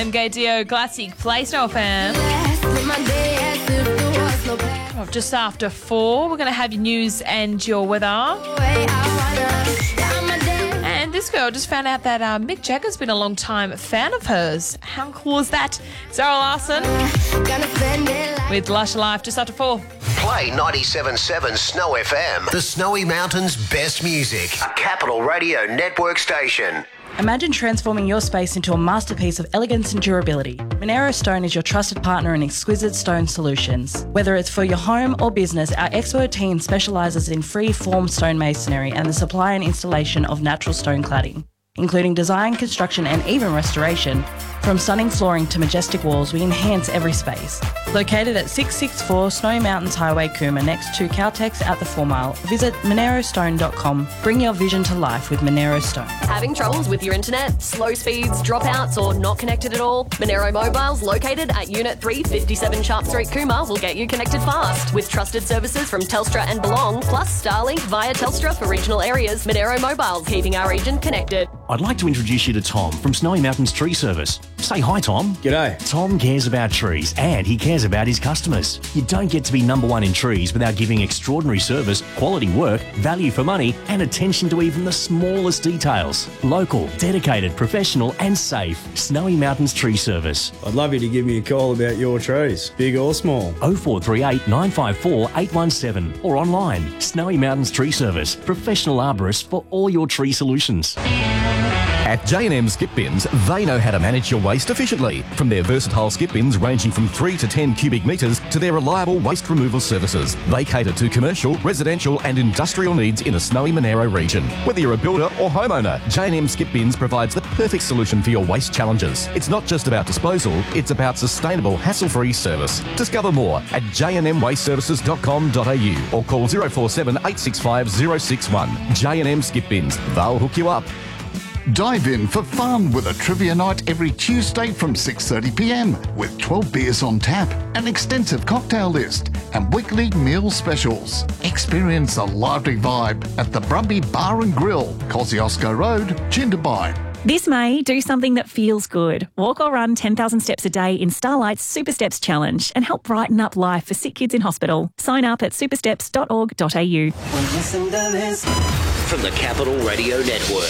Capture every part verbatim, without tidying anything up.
M K D O Classic Play Snow F M. Oh, just after four, we're going to have your news and your weather. And this girl just found out that uh, Mick Jagger's been a long time fan of hers. How cool is that? Zara Larson with Lush Life just after four. Play ninety-seven point seven Snow F M, the Snowy Mountains' best music. A Capital Radio Network station. Imagine transforming your space into a masterpiece of elegance and durability. Monero Stone is your trusted partner in exquisite stone solutions. Whether it's for your home or business, our expert team specialises in free-form stonemasonry and the supply and installation of natural stone cladding, including design, construction and even restoration. From stunning flooring to majestic walls, we enhance every space. Located at six sixty-four Snowy Mountains Highway, Cooma, next to Caltex at the four mile, visit monero stone dot com. Bring your vision to life with Monero Stone. Having troubles with your internet? Slow speeds, dropouts or not connected at all? Monero Mobiles, located at Unit three fifty-seven Sharp Street, Cooma, will get you connected fast. With trusted services from Telstra and Belong, plus Starlink via Telstra for regional areas. Monero Mobiles, keeping our region connected. I'd like to introduce you to Tom from Snowy Mountains Tree Service. Say hi, Tom. G'day. Tom cares about trees and he cares about his customers. You don't get to be number one in trees without giving extraordinary service, quality work, value for money and attention to even the smallest details. Local, dedicated, professional and safe. Snowy Mountains Tree Service. I'd love you to give me a call about your trees, big or small. oh four three eight, nine five four, eight one seven or online. Snowy Mountains Tree Service. Professional arborists for all your tree solutions. At J and M Skip Bins, they know how to manage your waste efficiently. From their versatile skip bins ranging from three to ten cubic metres to their reliable waste removal services, they cater to commercial, residential and industrial needs in the snowy Monero region. Whether you're a builder or homeowner, J and M Skip Bins provides the perfect solution for your waste challenges. It's not just about disposal, it's about sustainable, hassle-free service. Discover more at j n m waste services dot com dot a u or call zero four seven, eight six five, zero six one. J and M Skip Bins, they'll hook you up. Dive in for fun with a trivia night every Tuesday from six thirty p m with twelve beers on tap, an extensive cocktail list and weekly meal specials. Experience a lively vibe at the Brumby Bar and Grill, Kosciuszko Road, Jindabyne. This May, do something that feels good. Walk or run ten thousand steps a day in Starlight's Super Steps Challenge and help brighten up life for sick kids in hospital. Sign up at supersteps dot org dot a u. From the Capital Radio Network.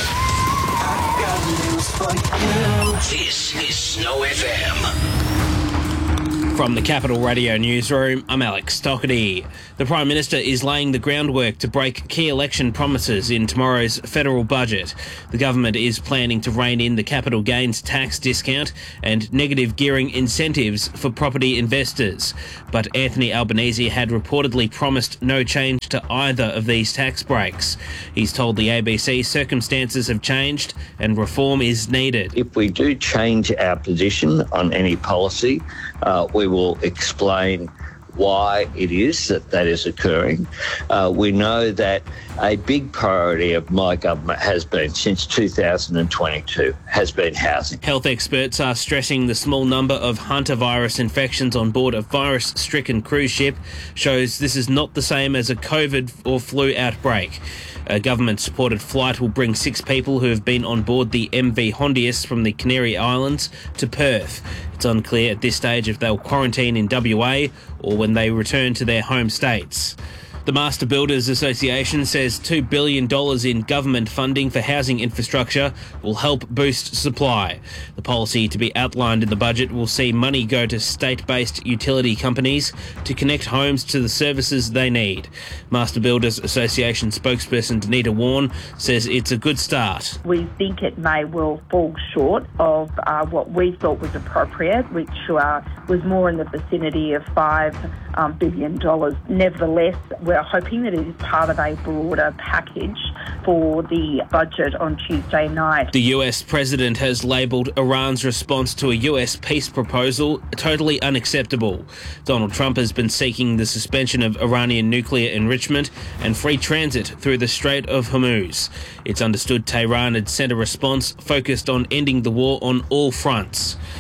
This is Snow F M. From the Capital Radio Newsroom, I'm Alex Doherty. The Prime Minister is laying the groundwork to break key election promises in tomorrow's federal budget. The government is planning to rein in the capital gains tax discount and negative gearing incentives for property investors. But Anthony Albanese had reportedly promised no change to either of these tax breaks. He's told the A B C circumstances have changed and reform is needed. If we do change our position on any policy, uh, we will explain why it is that that is occurring. Uh, we know that a big priority of my government has been, since two thousand twenty-two, has been housing. Health experts are stressing the small number of hantavirus infections on board a virus-stricken cruise ship shows this is not the same as a COVID or flu outbreak. A government-supported flight will bring six people who have been on board the M V Hondius from the Canary Islands to Perth. It's unclear at this stage if they'll quarantine in W A or when they return to their home states. The Master Builders Association says two billion dollars in government funding for housing infrastructure will help boost supply. The policy to be outlined in the budget will see money go to state-based utility companies to connect homes to the services they need. Master Builders Association spokesperson Danita Warren says it's a good start. We think it may well fall short of uh, what we thought was appropriate, which uh, was more in the vicinity of five um, billion dollars. Nevertheless, we're hoping that it is part of a broader package for the budget on Tuesday night. The U S president has labelled Iran's response to a U S peace proposal totally unacceptable. Donald Trump has been seeking the suspension of Iranian nuclear enrichment and free transit through the Strait of Hormuz. It's understood Tehran had sent a response focused on ending the war on all fronts.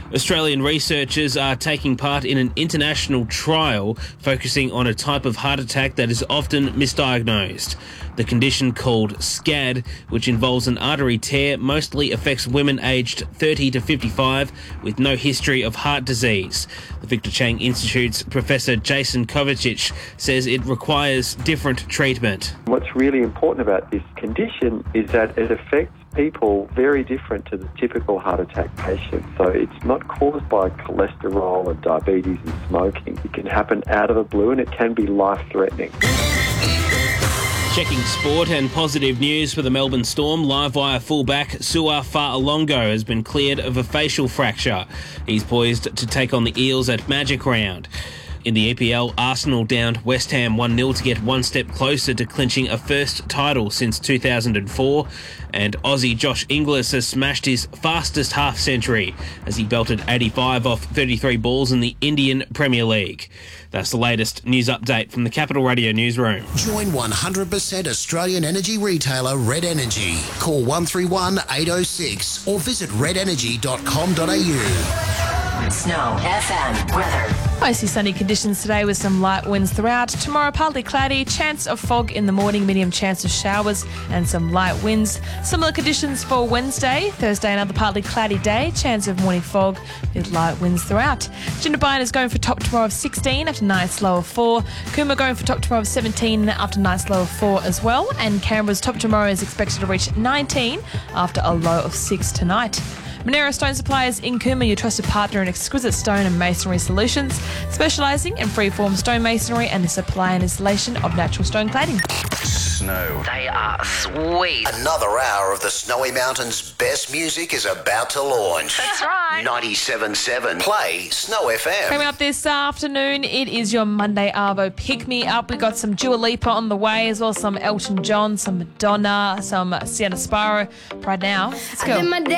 Australian researchers are taking part in an international trial focusing on a type of heart attack that is often misdiagnosed. The condition called SCAD, which involves an artery tear, mostly affects women aged thirty to fifty-five with no history of heart disease. The Victor Chang Institute's Professor Jason Kovacic says it requires different treatment. What's really important about this condition is that it affects people very different to the typical heart attack patient. So it's not caused by cholesterol and diabetes and smoking. It can happen out of the blue and it can be life-threatening. Checking sport and positive news for the Melbourne Storm. Livewire fullback Su'a Fa'alongo has been cleared of a facial fracture. He's poised to take on the Eels at Magic Round. In the E P L, Arsenal downed West Ham one nil to get one step closer to clinching a first title since two thousand four. And Aussie Josh Inglis has smashed his fastest half-century as he belted eighty-five off thirty-three balls in the Indian Premier League. That's the latest news update from the Capital Radio newsroom. Join one hundred percent Australian energy retailer Red Energy. Call one three one, eight oh six or visit red energy dot com dot a u. Snow F M weather. Mostly sunny conditions today with some light winds throughout. Tomorrow, partly cloudy, chance of fog in the morning, medium chance of showers and some light winds. Similar conditions for Wednesday. Thursday, another partly cloudy day, chance of morning fog with light winds throughout. Jindabyne is going for top tomorrow of sixteen after night's low of four. Cooma going for top tomorrow of seventeen after night's low of four as well. And Canberra's top tomorrow is expected to reach nineteen after a low of six tonight. Monero Stone Suppliers in Cooma, your trusted partner in exquisite stone and masonry solutions, specialising in freeform stone masonry and the supply and installation of natural stone cladding. Snow. They are sweet. Another hour of the Snowy Mountains' best music is about to launch. That's right. ninety-seven point seven. Play Snow F M. Coming up this afternoon, it is your Monday Arvo Pick Me Up. We got some Dua Lipa on the way, as well as some Elton John, some Madonna, some Sienna Sparrow. Right now, let's go.